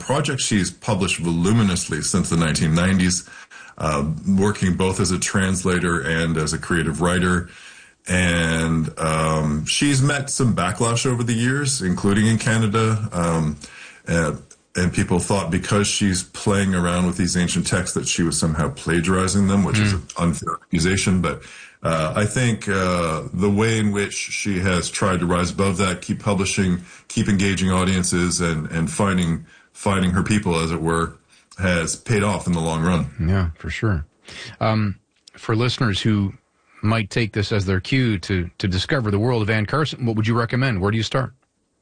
projects. She's published voluminously since the 1990s, working both as a translator and as a creative writer. And she's met some backlash over the years, including in Canada. And people thought because she's playing around with these ancient texts that she was somehow plagiarizing them, which is an unfair accusation. But I think the way in which she has tried to rise above that, keep publishing, keep engaging audiences, and finding her people, as it were, has paid off in the long run. Yeah, for sure. For listeners who might take this as their cue to discover the world of Anne Carson, what would you recommend? Where do you start?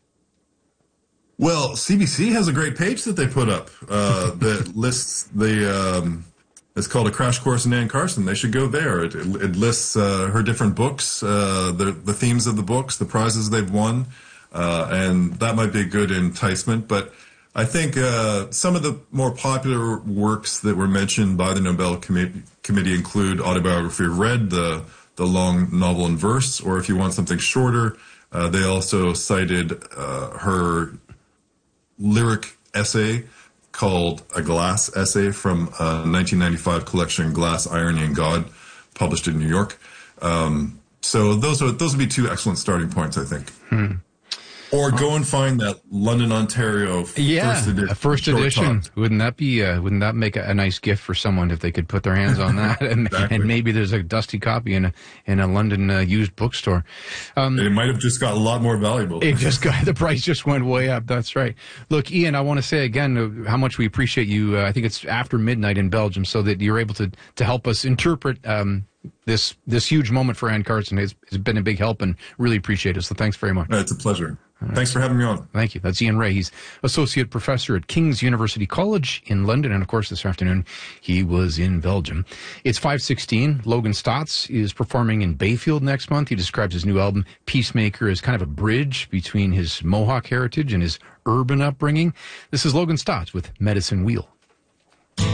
Well, CBC has a great page that they put up that lists it's called A Crash Course in Anne Carson. They should go there. It lists her different books, the themes of the books, the prizes they've won, and that might be a good enticement. But I think some of the more popular works that were mentioned by the Nobel Committee include Autobiography of Red, the long novel in verse, or if you want something shorter, they also cited her lyric essay called A Glass Essay from a 1995 collection, Glass, Irony, and God, published in New York. So those would be two excellent starting points, I think. Or go and find that London, Ontario first edition. Wouldn't that make a nice gift for someone if they could put their hands on that? And maybe there's a dusty copy in a London used bookstore. It might have just got a lot more valuable. The price just went way up. That's right. Look, Ian, I want to say again how much we appreciate you. I think it's after midnight in Belgium, so that you're able to help us interpret this huge moment for Anne Carson. It's been a big help, and really appreciate it. So thanks very much. It's a pleasure. Thanks for having me on. Thank you. That's Ian Ray. He's Associate Professor at King's University College in London. And, of course, this afternoon he was in Belgium. It's 5:16. Logan Stotts is performing in Bayfield next month. He describes his new album, Peacemaker, as kind of a bridge between his Mohawk heritage and his urban upbringing. This is Logan Stotts with Medicine Wheel.